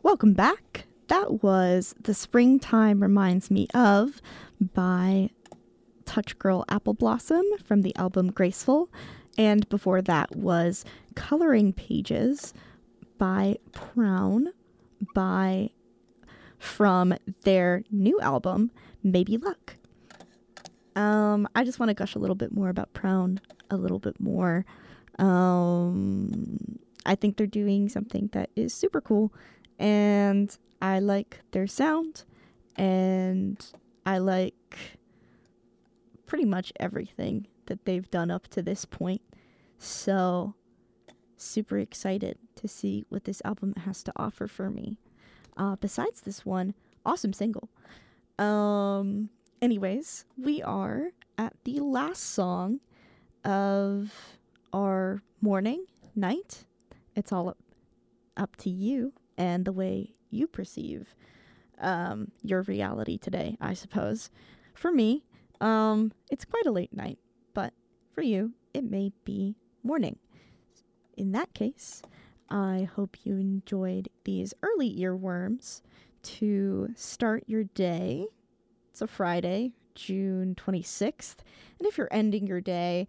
Welcome back. That was The Springtime Reminds Me Of by Touch Girl Apple Blossom from the album Graceful. And before that was Coloring Pages by Prown from their new album, Maybe Luck. I just want to gush a little bit more about Prown a little bit more. I think they're doing something that is super cool, and I like their sound, and I like pretty much everything that they've done up to this point. So, super excited to see what this album has to offer for me. Besides this one, awesome single. Anyways, we are at the last song of our morning, night. It's all up to you and the way you perceive your reality today, I suppose. For me, it's quite a late night, but for you, it may be morning. In that case, I hope you enjoyed these early earworms to start your day. It's a Friday, June 26th. And if you're ending your day,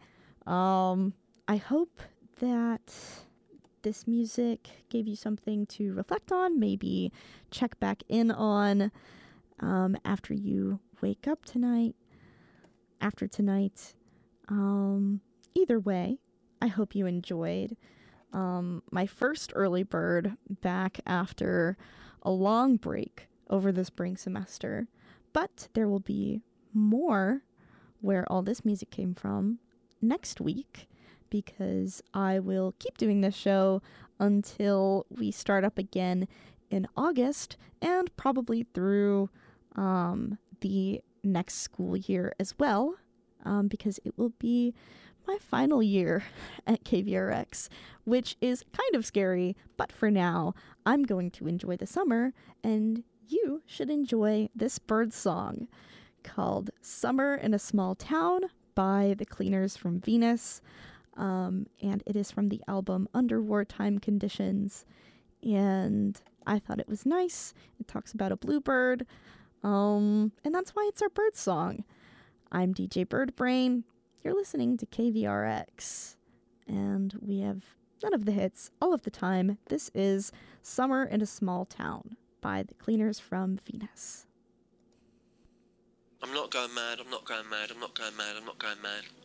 I hope that this music gave you something to reflect on, maybe check back in on after you wake up tonight, after tonight. Either way, I hope you enjoyed my first early bird back after a long break over the spring semester. But there will be more where all this music came from next week, because I will keep doing this show until we start up again in August, and probably through the next school year as well, because it will be my final year at KVRX, which is kind of scary, but for now, I'm going to enjoy the summer, and you should enjoy this bird song called Summer in a Small Town by the Cleaners from Venus. And it is from the album Under Wartime Conditions. And I thought it was nice. It talks about a bluebird. And that's why it's our bird song. I'm DJ Birdbrain. You're listening to KVRX. And we have none of the hits all of the time. This is Summer in a Small Town by the Cleaners from Venus. I'm not going mad, I'm not going mad, I'm not going mad, I'm not going mad.